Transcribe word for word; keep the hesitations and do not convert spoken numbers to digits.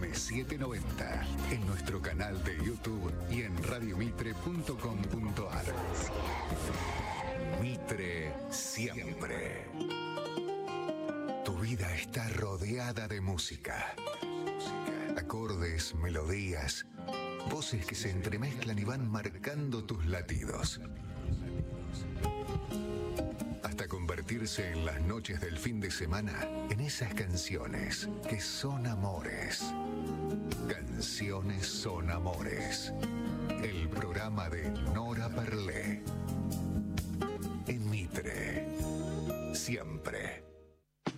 setecientos noventa, en nuestro canal de YouTube y en radiomitre punto com punto ar. Mitre siempre. Tu vida está rodeada de música. Acordes, melodías, voces que se entremezclan y van marcando tus latidos. Hasta convertirse en las noches del fin de semana en esas canciones que son amores. Canciones son amores. El programa de Nora Perlé.